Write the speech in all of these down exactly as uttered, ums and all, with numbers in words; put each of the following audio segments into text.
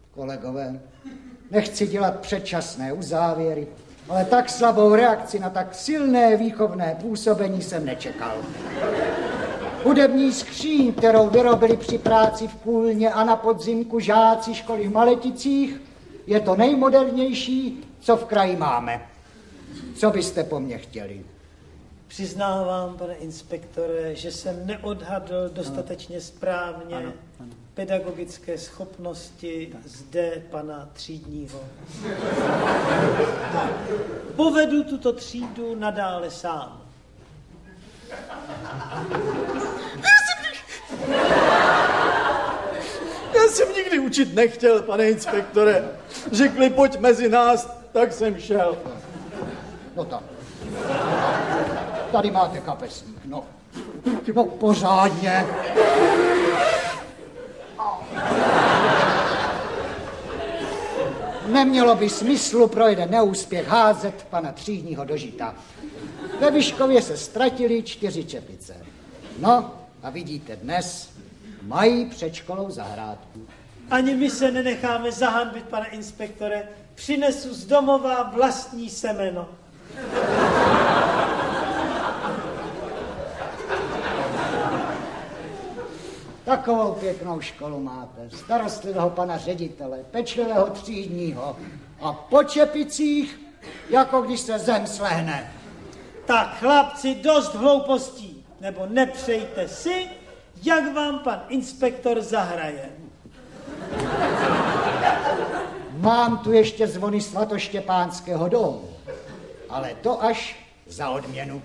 Kolegové, nechci dělat předčasné uzávěry, ale tak slabou reakci na tak silné výchovné působení jsem nečekal. Hudební skříň, kterou vyrobili při práci v Kůlně a na podzimku žáci školy v Maleticích, je to nejmodernější, co v kraji máme. Co byste po mně chtěli? Přiznávám, pane inspektore, že jsem neodhadl dostatečně správně ano, ano. pedagogické schopnosti zde pana třídního. Povedu tuto třídu nadále sám. Já jsem nikdy učit nechtěl, pane inspektore. Řekli, pojď mezi nás, tak jsem šel. No tak. Tady máte kapesník, no. No pořádně. Nemělo by smyslu pro jeden neúspěch házet pana třídního do žita. Ve Vyškově se ztratili čtyři čepice. No a vidíte dnes, mají před školou zahrádku. Ani my se nenecháme zahanbit, pane inspektore. Přinesu z domova vlastní semeno. Takovou pěknou školu máte, starostlivého pana ředitele, pečlivého třídního a po čepicích, jako když se zem slehne. Tak chlapci, dost hloupostí, nebo nepřejte si, jak vám pan inspektor zahraje. Mám tu ještě zvony svatoštěpánského domu, ale to až za odměnu.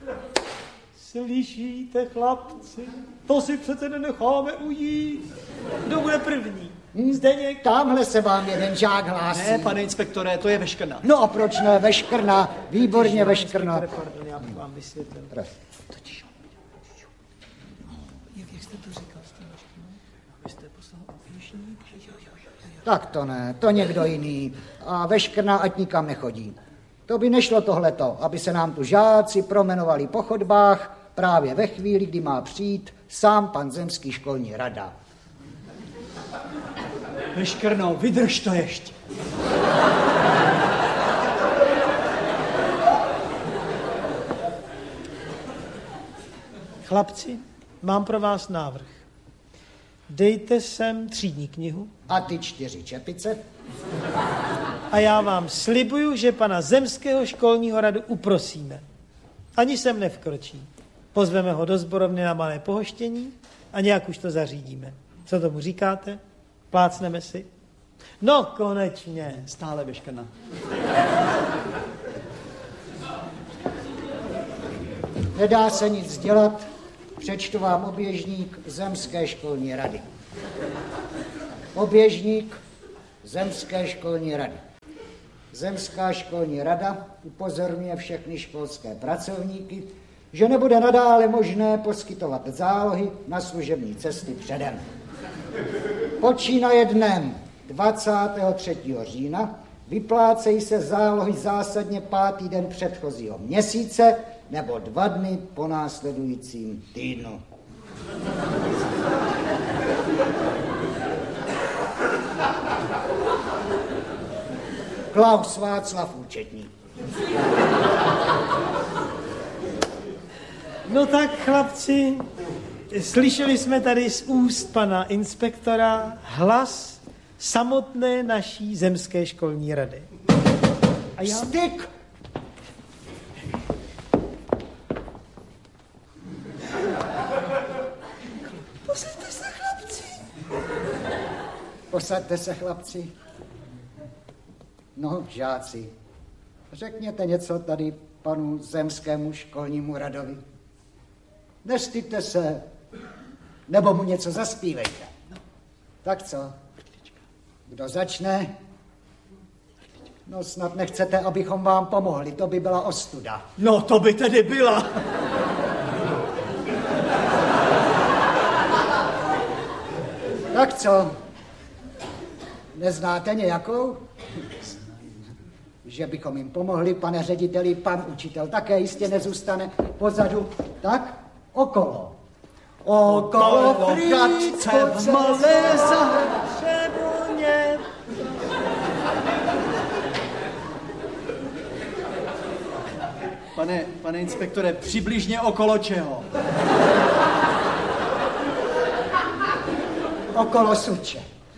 Slyšíte, chlapci? To si přece nenecháme ujít. Kdo bude první? Hmm, Zdeněk? Tamhle se vám jeden žák hlásí. Ne, pane inspektore, to je Veškrna. No a proč ne, Veškrna, výborně Veškrna. Pardon, já bych vám vysvětlil. Totiž. Jak jste to říkal s tím Veškrnou? Vy jste poslal oběžník? Tak to ne, to někdo jiný. A Veškrna ať nikam nechodí. To by nešlo tohleto, aby se nám tu žáci promenovali po chodbách právě ve chvíli, kdy má přijít sám pan zemský školní rada. Veškrno, vydrž to ještě. Chlapci, mám pro vás návrh. Dejte sem třídní knihu. A ty čtyři čepice? A já vám slibuju, že pana zemského školního radu uprosíme. Ani sem nevkročí. Pozveme ho do sborovny na malé pohoštění a nějak už to zařídíme. Co tomu říkáte? Plácneme si? No, konečně. Stále Veškrna. Nedá se nic dělat, přečtu vám oběžník Zemské školní rady. Oběžník Zemské školní rady. Zemská školní rada upozorňuje všechny školské pracovníky, že nebude nadále možné poskytovat zálohy na služební cesty předem. Počínaje dnem dvacátého třetího října vyplácejí se zálohy zásadně pátý den předchozího měsíce nebo dva dny po následujícím týdnu. Klaus Václav účetní. No tak, chlapci, slyšeli jsme tady z úst pana inspektora hlas samotné naší zemské školní rady. A já... Styk! Posaďte se, chlapci. Posaďte se, chlapci. No, žáci, řekněte něco tady panu zemskému školnímu radovi. Nestyďte se, nebo mu něco zaspívejte. Tak co? Kdo začne? No snad nechcete, abychom vám pomohli, to by byla ostuda. No to by tedy byla. Tak co? Neznáte nějakou? Že bychom jim pomohli, pane řediteli, pan učitel také jistě nezůstane pozadu. Tak okolo. Okolo frýcko v malé zahradě. Pane, pane inspektore, přibližně okolo čeho? Okolo Suče.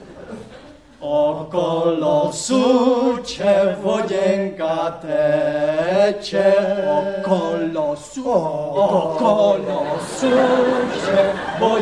Okolo Suče voděnka teče. Okolo Suče, okolo Suče voděnka